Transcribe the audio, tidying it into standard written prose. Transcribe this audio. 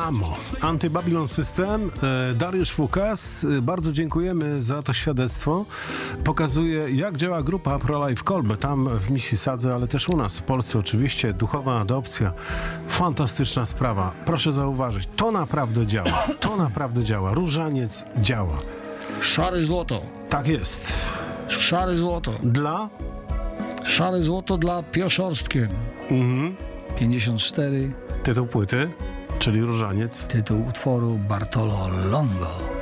Mamo, Anty-Babylon System, Dariusz Łukasz, bardzo dziękujemy za to świadectwo. Pokazuje, jak działa grupa Pro-Life Kolbe, tam w Mississadze, ale też u nas w Polsce oczywiście, duchowa adopcja. Fantastyczna sprawa. Proszę zauważyć, to naprawdę działa. To naprawdę działa. Różaniec działa. Szare złoto. Tak jest. Szare złoto. Dla? Szare złoto dla Pioszorskiem. 54. Tytuł płyty, czyli Różaniec. Tytuł utworu Bartolo Longo.